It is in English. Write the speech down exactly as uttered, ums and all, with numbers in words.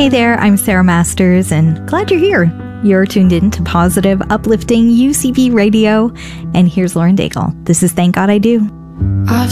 Hey there, I'm Sarah Masters, and glad you're here. You're tuned in to positive, uplifting U C B radio, and here's Lauren Daigle. This is Thank God I Do. I've